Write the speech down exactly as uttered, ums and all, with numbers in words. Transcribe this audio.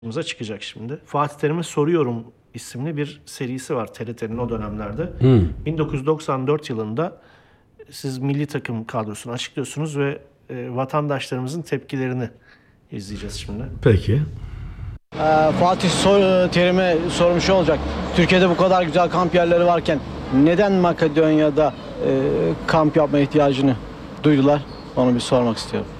karşımıza çıkacak şimdi. Fatih Terim'e Soruyorum isimli bir serisi var T R T'nin o dönemlerde. Hmm. bin dokuz yüz doksan dört yılında siz milli takım kadrosunu açıklıyorsunuz ve e, vatandaşlarımızın tepkilerini izleyeceğiz şimdi. Peki. Ee, Fatih sor, Terim'e sormuş olacak. Türkiye'de bu kadar güzel kamp yerleri varken neden Makedonya'da e, kamp yapma ihtiyacını duydular? Onu bir sormak istiyorum.